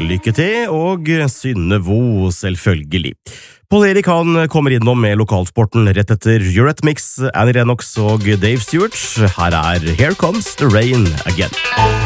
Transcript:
lykke til, og Synnevo selvfølgelig. Paul Erik han kommer innom med lokalsporten rett etter Eurythmics, Annie Lennox og Dave Stewart. Her Here Comes the Rain Again.